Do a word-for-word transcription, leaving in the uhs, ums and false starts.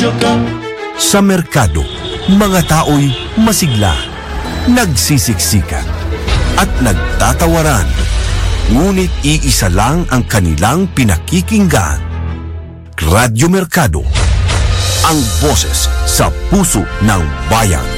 Sa merkado, mga tao'y masigla, nagsisiksikan, at nagtatawaran. Ngunit iisa lang ang kanilang pinakikinggan. Radyo Merkado, ang boses sa puso ng bayan.